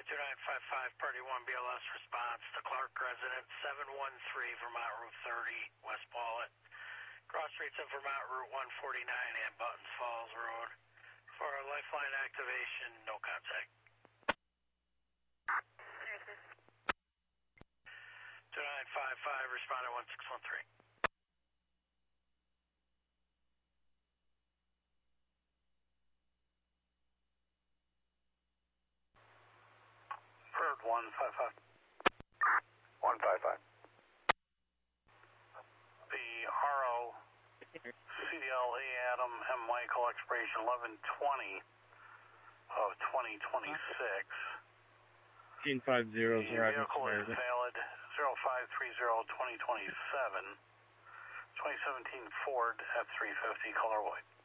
2955, Party 1 BLS response to Clark resident 713 Vermont Route 30, West Paulet. Cross streets of Vermont Route 149 and Buttons Falls Road. For a lifeline activation, no contact. 2955, respond at 1613. Bird 155. 155. The RO CDLA Adam M. Michael expiration 11/20 of 2026. 1550 The vehicle is valid 0530-2027. 2017 Ford F-350 color white.